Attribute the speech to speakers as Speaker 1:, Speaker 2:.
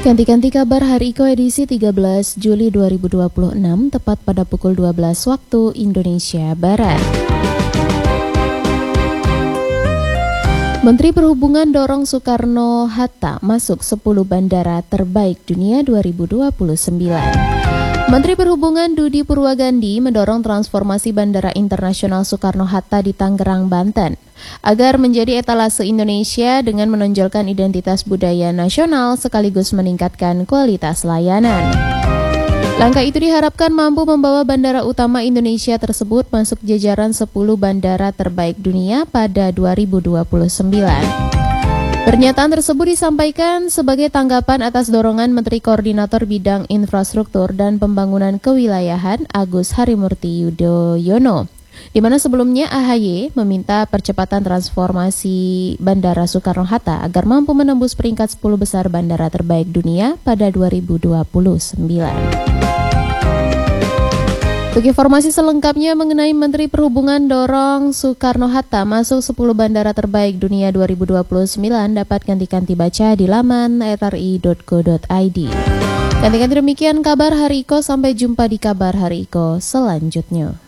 Speaker 1: Ganti-ganti kabar Hari Iko edisi 13 Juli 2026 tepat pada pukul 12 waktu Indonesia Barat. Menteri Perhubungan dorong Soekarno-Hatta masuk 10 bandara terbaik dunia 2029. Menteri Perhubungan Dudi Purwagandi mendorong transformasi Bandara Internasional Soekarno-Hatta di Tangerang, Banten agar menjadi etalase Indonesia dengan menonjolkan identitas budaya nasional sekaligus meningkatkan kualitas layanan. Langkah itu diharapkan mampu membawa bandara utama Indonesia tersebut masuk jajaran 10 bandara terbaik dunia pada 2029. Pernyataan tersebut disampaikan sebagai tanggapan atas dorongan Menteri Koordinator Bidang Infrastruktur dan Pembangunan Kewilayahan Agus Harimurti Yudhoyono, di mana sebelumnya AHY meminta percepatan transformasi Bandara Soekarno-Hatta agar mampu menembus peringkat 10 besar bandara terbaik dunia pada 2029. Untuk informasi selengkapnya mengenai Menteri Perhubungan dorong Soekarno-Hatta masuk 10 bandara terbaik dunia 2029 dapat ganti-ganti baca di laman rri.co.id. Ganti-ganti demikian kabar Hari Iko, sampai jumpa di kabar Hari Iko selanjutnya.